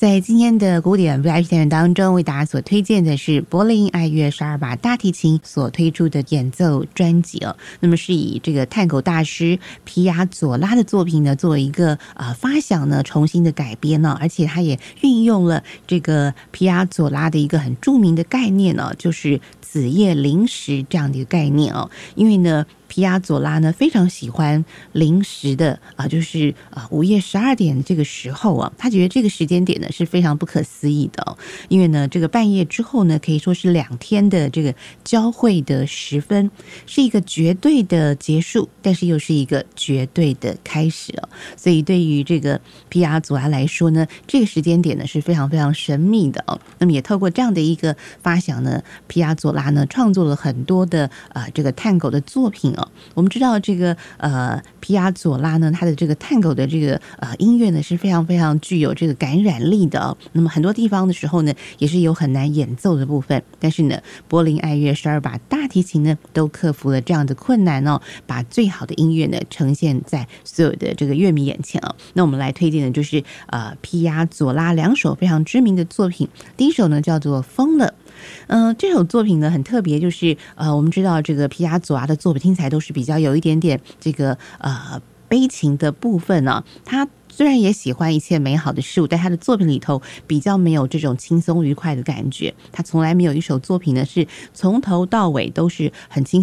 在今天的古典 VIP 单元当中，为大家所推荐的是柏林爱乐12把大提琴所推出的演奏专辑哦。那么是以这个探戈大师皮亚佐拉的作品呢，作为一个发想呢，重新的改编呢，而且他也运用了这个皮亚佐拉的一个很著名的概念呢，就是子夜零时这样的一个概念哦。因为呢，皮亚佐拉呢非常喜欢零时的就是午夜12点这个时候啊，他觉得这个时间点呢是非常不可思议的哦。因为呢，这个半夜之后呢，可以说是2天的这个交汇的时分，是一个绝对的结束，但是又是一个绝对的开始哦。所以对于这个皮亚佐拉来说呢，这个时间点呢是非常非常神秘的哦。那么也透过这样的一个发想呢，皮亚佐拉呢创作了很多的这个探戈的作品哦。我们知道这个皮亚佐拉呢，他的这个探戈的这个音乐呢是非常非常具有这个感染力的哦。那么很多地方的时候呢，也是有很难演奏的部分，但是呢，柏林爱乐12把大提琴呢都克服了这样的困难哦，把最好的音乐呢呈现在所有的这个乐迷眼前哦。那我们来推荐的就是皮亚佐拉2首非常知名的作品，第一首呢叫做《疯了》。这首作品呢很特别，就是我们知道这个皮亚佐拉的作品听起来都是比较有一点点这个悲情的部分呢。他虽然也喜欢一切美好的事物，但他的作品里头比较没有这种轻松愉快的感觉。他从来没有一首作品呢是从头到尾都是很轻